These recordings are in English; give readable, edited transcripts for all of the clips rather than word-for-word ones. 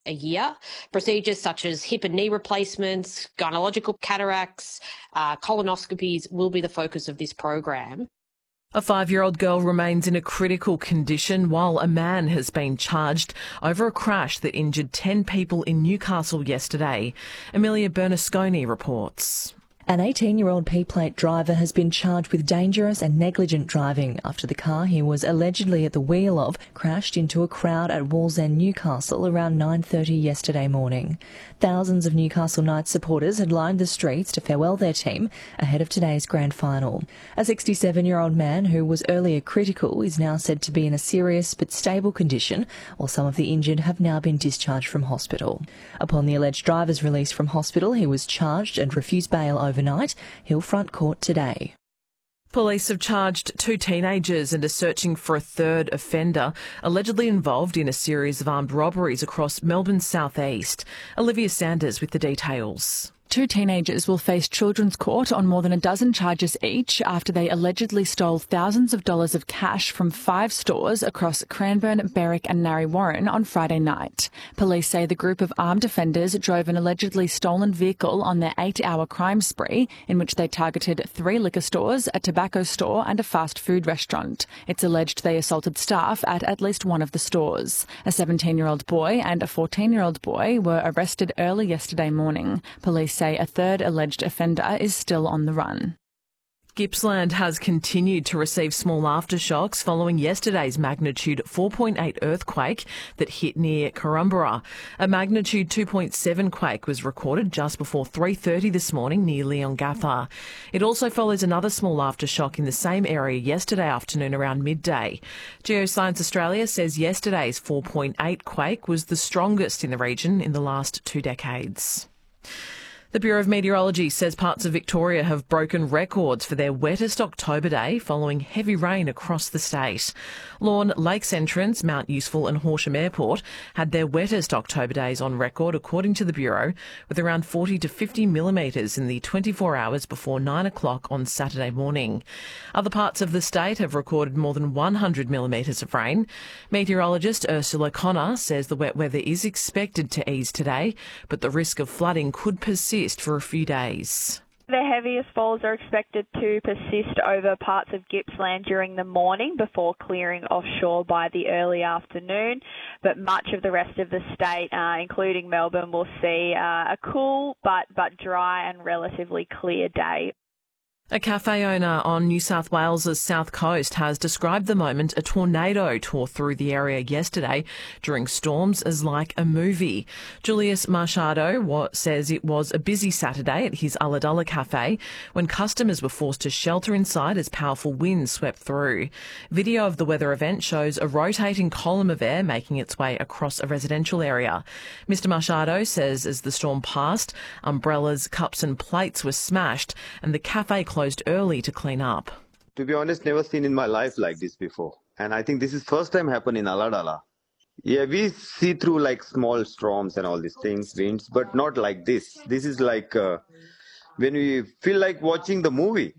a year. Procedures such as hip and knee replacements, gynecological cataracts, colonoscopies will be the focus of this program. A 5-year-old girl remains in a critical condition while a man has been charged over a crash that injured 10 people in Newcastle yesterday. Amelia Bernasconi reports. An 18-year-old P-plate driver has been charged with dangerous and negligent driving after the car he was allegedly at the wheel of crashed into a crowd at Wallsend, Newcastle around 9:30 yesterday morning. Thousands of Newcastle Knights supporters had lined the streets to farewell their team ahead of today's grand final. A 67-year-old man who was earlier critical is now said to be in a serious but stable condition, while some of the injured have now been discharged from hospital. Upon the alleged driver's release from hospital, he was charged and refused bail overnight. He'll front court today. Police have charged 2 teenagers and are searching for a third offender, allegedly involved in a series of armed robberies across Melbourne's southeast. Olivia Sanders with the details. 2 teenagers will face children's court on more than a dozen charges each after they allegedly stole thousands of dollars of cash from 5 stores across Cranbourne, Berwick and Narre Warren on Friday night. Police say the group of armed offenders drove an allegedly stolen vehicle on their 8-hour crime spree in which they targeted 3 liquor stores, a tobacco store and a fast food restaurant. It's alleged they assaulted staff at least one of the stores. A 17-year-old boy and a 14-year-old boy were arrested early yesterday morning. Police say a third alleged offender is still on the run. Gippsland has continued to receive small aftershocks following yesterday's magnitude 4.8 earthquake that hit near Korumburra. A magnitude 2.7 quake was recorded just before 3:30 this morning near Leongatha. It also follows another small aftershock in the same area yesterday afternoon around midday. Geoscience Australia says yesterday's 4.8 quake was the strongest in the region in the last 2 decades. The Bureau of Meteorology says parts of Victoria have broken records for their wettest October day following heavy rain across the state. Lorne, Lakes Entrance, Mount Useful and Horsham Airport had their wettest October days on record, according to the Bureau, with around 40 to 50 millimetres in the 24 hours before 9 o'clock on Saturday morning. Other parts of the state have recorded more than 100 millimetres of rain. Meteorologist Ursula Connor says the wet weather is expected to ease today, but the risk of flooding could persist for a few days. The heaviest falls are expected to persist over parts of Gippsland during the morning before clearing offshore by the early afternoon, but much of the rest of the state, including Melbourne, will see a cool but dry and relatively clear day. A cafe owner on New South Wales' south coast has described the moment a tornado tore through the area yesterday during storms as like a movie. Julius Machado says it was a busy Saturday at his Ulladulla cafe when customers were forced to shelter inside as powerful winds swept through. Video of the weather event shows a rotating column of air making its way across a residential area. Mr Machado says as the storm passed, umbrellas, cups and plates were smashed and the cafe closed early to clean up. To be honest, never seen in my life like this before. And I think this is first time happen in Ulladulla. Yeah, we see through like small storms and all these things, winds, but not like this. This is like when we feel like watching the movie.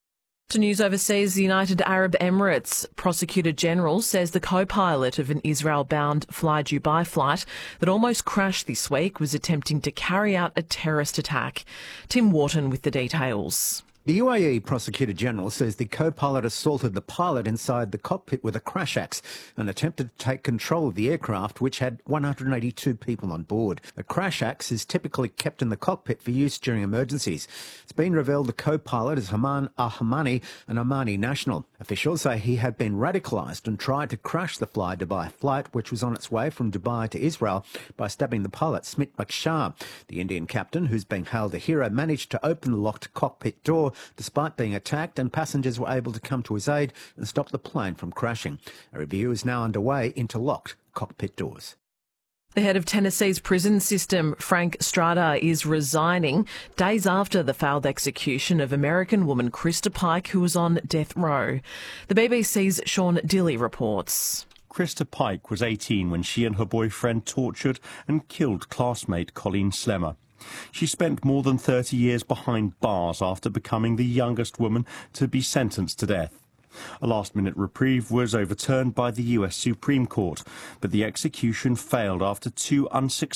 To news overseas, the United Arab Emirates Prosecutor General says the co-pilot of an Israel-bound Fly Dubai flight that almost crashed this week was attempting to carry out a terrorist attack. Tim Wharton with the details. The UAE Prosecutor General says the co-pilot assaulted the pilot inside the cockpit with a crash axe and attempted to take control of the aircraft, which had 182 people on board. A crash axe is typically kept in the cockpit for use during emergencies. It's been revealed the co-pilot is Haman Al-Hamani, an Omani national. Officials say he had been radicalised and tried to crash the Fly Dubai flight, which was on its way from Dubai to Israel, by stabbing the pilot, Smit Bakshar. The Indian captain, who's being hailed a hero, managed to open the locked cockpit door despite being attacked, and passengers were able to come to his aid and stop the plane from crashing. A review is now underway into locked cockpit doors. The head of Tennessee's prison system, Frank Strada, is resigning days after the failed execution of American woman Krista Pike, who was on death row. The BBC's Sean Dilley reports. Krista Pike was 18 when she and her boyfriend tortured and killed classmate Colleen Slemmer. She spent more than 30 years behind bars after becoming the youngest woman to be sentenced to death. A last-minute reprieve was overturned by the US Supreme Court, but the execution failed after 2 unsuccessful